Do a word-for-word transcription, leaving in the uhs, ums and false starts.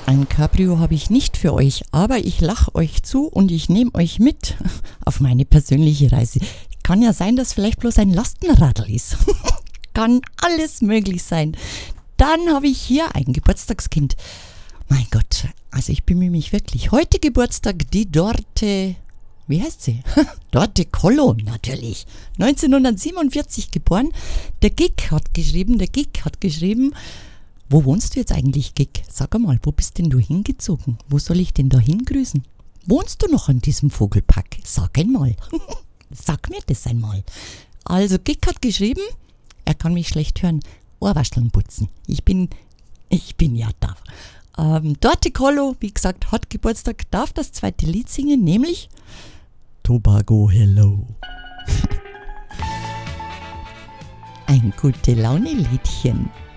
Ein Cabrio habe ich nicht für euch, aber ich lache euch zu und ich nehme euch mit auf meine persönliche Reise. Kann ja sein, dass vielleicht bloß ein Lastenradl ist. Kann alles möglich sein. Dann habe ich hier ein Geburtstagskind. Mein Gott, also ich bemühe mich wirklich. Heute Geburtstag die Dorte, wie heißt sie? Dorte Kollo, natürlich. neunzehnhundertsiebenundvierzig geboren. Der Gig hat geschrieben, der Gig hat geschrieben, wo wohnst du jetzt eigentlich, Gig? Sag einmal, wo bist denn du hingezogen? Wo soll ich denn da hingrüßen? Wohnst du noch an diesem Vogelpack? Sag einmal. Sag mir das einmal. Also, Gig hat geschrieben, er kann mich schlecht hören, Ohrwascheln putzen. Ich bin, ich bin ja da. Ähm, Dorte Kollo, wie gesagt, hat Geburtstag, darf das zweite Lied singen, nämlich Tobago Hello. Ein gute Laune-Liedchen.